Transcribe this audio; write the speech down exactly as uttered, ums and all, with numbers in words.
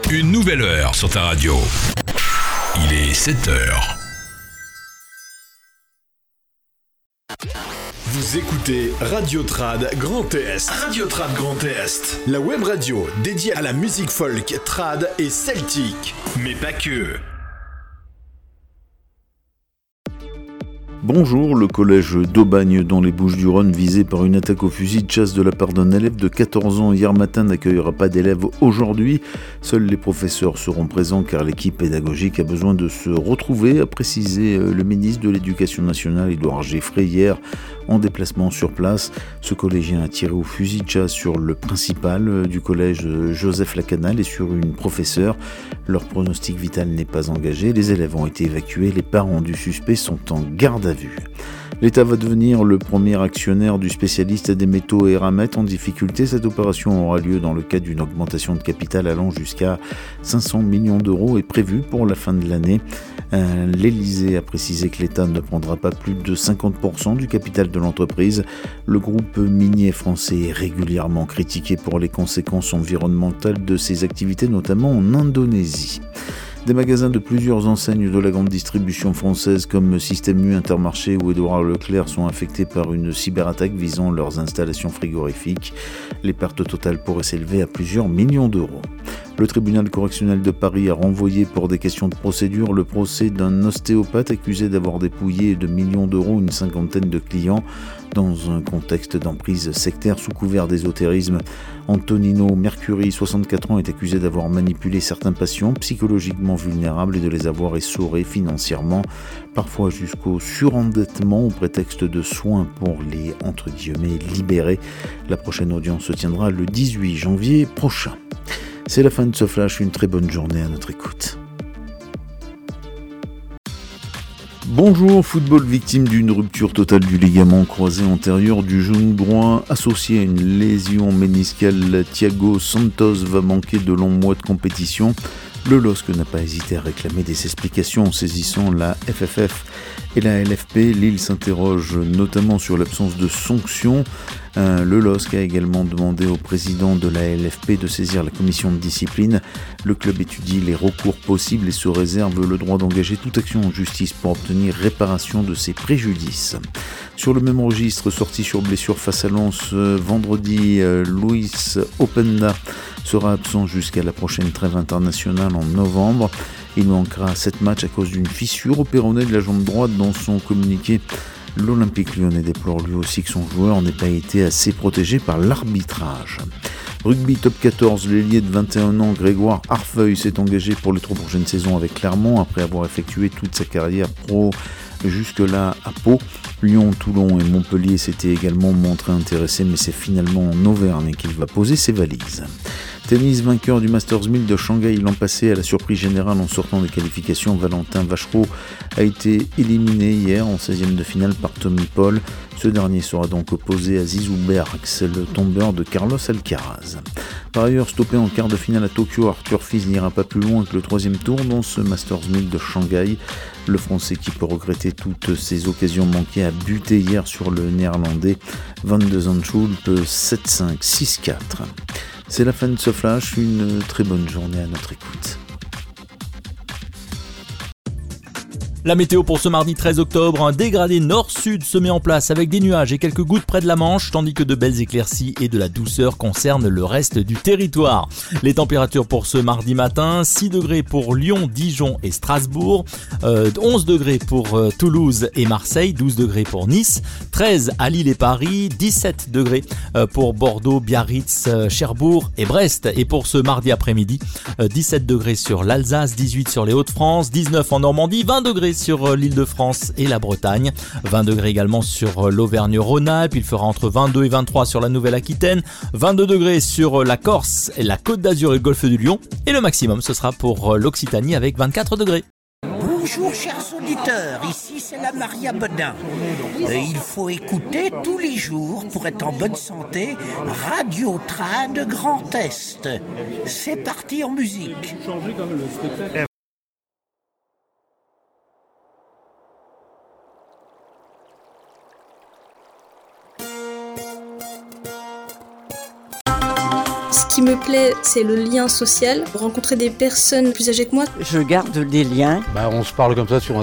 Une nouvelle heure sur ta radio. Il est sept heures. Vous écoutez Radio Trad Grand Est. Radio Trad Grand Est. La web radio dédiée à la musique folk, trad et celtique. Mais pas que. Bonjour, le collège d'Aubagne dans les Bouches-du-Rhône visé par une attaque au fusil de chasse de la part d'un élève de quatorze ans hier matin n'accueillera pas d'élèves aujourd'hui. Seuls les professeurs seront présents car l'équipe pédagogique a besoin de se retrouver, a précisé le ministre de l'Éducation nationale Édouard Geffray hier en déplacement sur place. Ce collégien a tiré au fusil de chasse sur le principal du collège Joseph Lacanal et sur une professeure. Leur pronostic vital n'est pas engagé. Les élèves ont été évacués. Les parents du suspect sont en garde à vue. L'État va devenir le premier actionnaire du spécialiste des métaux Eramet en difficulté. Cette opération aura lieu dans le cadre d'une augmentation de capital allant jusqu'à cinq cents millions d'euros et prévue pour la fin de l'année. Euh, L'Élysée a précisé que l'État ne prendra pas plus de cinquante pour cent du capital de l'entreprise. Le groupe minier français est régulièrement critiqué pour les conséquences environnementales de ses activités, notamment en Indonésie. Des magasins de plusieurs enseignes de la grande distribution française comme Système U, Intermarché ou Édouard Leclerc sont affectés par une cyberattaque visant leurs installations frigorifiques. Les pertes totales pourraient s'élever à plusieurs millions d'euros. Le tribunal correctionnel de Paris a renvoyé pour des questions de procédure le procès d'un ostéopathe accusé d'avoir dépouillé de millions d'euros une cinquantaine de clients dans un contexte d'emprise sectaire sous couvert d'ésotérisme. Antonino Mercuri, soixante-quatre ans, est accusé d'avoir manipulé certains patients psychologiquement vulnérables et de les avoir essorés financièrement, parfois jusqu'au surendettement au prétexte de soins pour les, entre guillemets, libérer. La prochaine audience se tiendra le dix-huit janvier prochain. C'est la fin de ce flash, une très bonne journée à notre écoute. Bonjour, football victime d'une rupture totale du ligament croisé antérieur du genou droit associé à une lésion méniscale. Thiago Santos va manquer de longs mois de compétition. Le L O S C n'a pas hésité à réclamer des explications en saisissant la F F F et la L F P. Lille s'interroge notamment sur l'absence de sanctions. Euh, le L O S C a également demandé au président de la L F P de saisir la commission de discipline. Le club étudie les recours possibles et se réserve le droit d'engager toute action en justice pour obtenir réparation de ses préjudices. Sur le même registre, sorti sur blessure face à Lens euh, vendredi, euh, Luis Openda sera absent jusqu'à la prochaine trêve internationale en novembre. Il manquera sept matchs à cause d'une fissure au péroné de la jambe droite. Dans son communiqué, l'Olympique lyonnais déplore lui aussi que son joueur n'ait pas été assez protégé par l'arbitrage. Rugby top quatorze, l'ailier de vingt et un ans Grégoire Harfeuil s'est engagé pour les trois prochaines saisons avec Clermont après avoir effectué toute sa carrière pro jusque-là à Pau. Lyon, Toulon et Montpellier s'étaient également montrés intéressés, mais c'est finalement en Auvergne qu'il va poser ses valises. Tennis, vainqueur du Masters mille de Shanghai l'an passé à la surprise générale en sortant des qualifications, Valentin Vachereau a été éliminé hier en seizième de finale par Tommy Paul. Ce dernier sera donc opposé à Zizou Bergs, le tombeur de Carlos Alcaraz. Par ailleurs, stoppé en quart de finale à Tokyo, Arthur Fils n'ira pas plus loin que le troisième tour dans ce Masters mille de Shanghai. Le Français, qui peut regretter toutes ses occasions manquées, a buté hier sur le Néerlandais Van de Zandschulp sept cinq, six quatre. C'est la fin de ce flash, une très bonne journée à notre écoute. La météo pour ce mardi treize octobre, un dégradé nord-sud se met en place avec des nuages et quelques gouttes près de la Manche, tandis que de belles éclaircies et de la douceur concernent le reste du territoire. Les températures pour ce mardi matin, six degrés pour Lyon, Dijon et Strasbourg, euh, onze degrés pour euh, Toulouse et Marseille, douze degrés pour Nice, treize à Lille et Paris, dix-sept degrés euh, pour Bordeaux, Biarritz, euh, Cherbourg et Brest. Et pour ce mardi après-midi, euh, dix-sept degrés sur l'Alsace, dix-huit sur les Hauts-de-France, dix-neuf en Normandie, vingt degrés sur l'Île-de-France et la Bretagne, vingt degrés également sur l'Auvergne-Rhône-Alpes, il fera entre vingt-deux et vingt-trois sur la Nouvelle-Aquitaine, vingt-deux degrés sur la Corse, la Côte d'Azur et le Golfe du Lion, et le maximum ce sera pour l'Occitanie avec vingt-quatre degrés. Bonjour chers auditeurs, ici c'est la Maria Bedin. Et il faut écouter tous les jours pour être en bonne santé Radio Trad Grand Est. C'est parti en musique. Ce qui me plaît, c'est le lien social, rencontrer des personnes plus âgées que moi. Je garde des liens. Bah, on se parle comme ça sur un